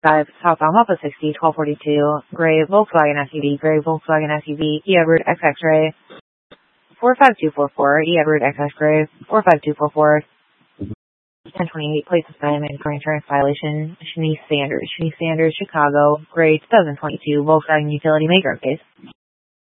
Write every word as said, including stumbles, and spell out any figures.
five, southbound Mappa sixty, twelve forty-two, gray Volkswagen S U V, gray Volkswagen S U V, E Edward X X-ray, four five two four four, E Edward X X gray, four five two four four, ten twenty-eight, place assignment, for insurance violation, Shanice Sanders, Shanice Sanders, Chicago, gray two thousand twenty-two, Volkswagen utility maker case.